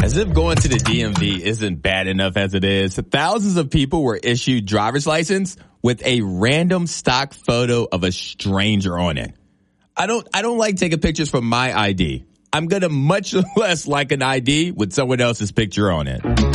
As if going to the DMV isn't bad enough as it is, thousands of people were issued driver's license with a random stock photo of a stranger on it. I don't like taking pictures from my ID. I'm gonna much less like an ID with someone else's picture on it.